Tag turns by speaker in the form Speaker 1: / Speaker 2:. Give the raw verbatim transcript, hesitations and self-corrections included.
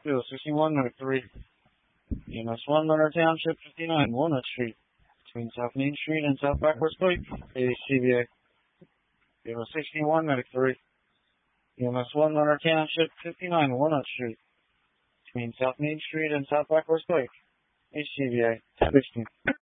Speaker 1: Field sixty-one, Medic three. E M S one, Leonard Township, fifty-nine, Walnut Street. Between South Main Street and South Backwards Pike, A H C V A. Field sixty-one, Medic three. E M S one, Leonard Township, fifty-nine, Walnut Street. Between South Main Street and South Backwards Pike, H C V A, sixteen.